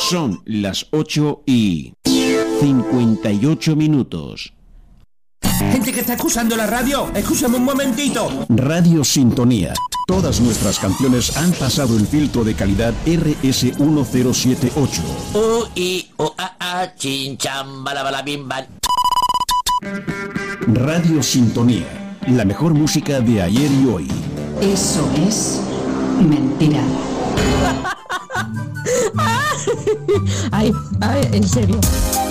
Son las 8:58. Gente que está escuchando la radio, escúchame un momentito. Radio Sintonía. Todas nuestras canciones han pasado el filtro de calidad RS1078. Chin cham bala bim bam. Radio Sintonía. La mejor música de ayer y hoy. Eso es mentira. Ay, en serio.